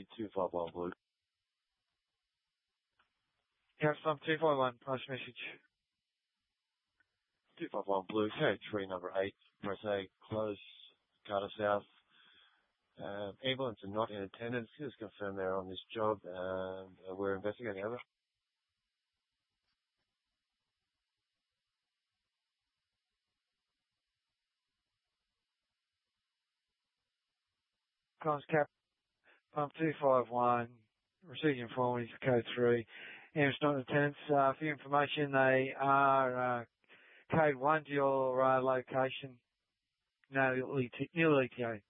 251 Blue. Capstan 251, pass message. 251 Blue, carry 3 number 8, press A, close, Carter South. Ambulance are not in attendance. Just confirm they're on this job, and we're investigating. Over. Comms Cap, Pump 251, receiving information for code 3. Ambulance not in attendance. For your information, they are code 1 to your location, near ETA.